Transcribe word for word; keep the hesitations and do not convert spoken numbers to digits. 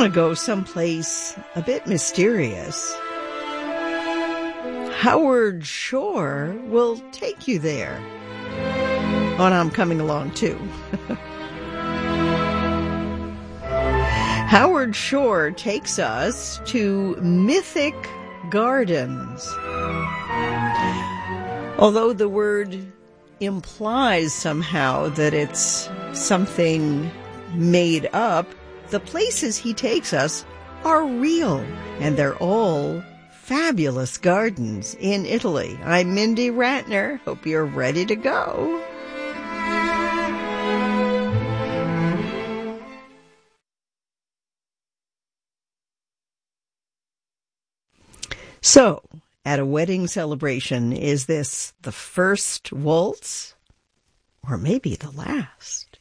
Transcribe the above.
want to go someplace a bit mysterious. Howard Shore will take you there. Oh, and I'm coming along too. Howard Shore takes us to Mythic Gardens. Although the word implies somehow that it's something made up, the places he takes us are real, and they're all fabulous gardens in Italy. I'm Mindy Ratner. Hope you're ready to go. So, at a wedding celebration, is this the first waltz? Or maybe the last?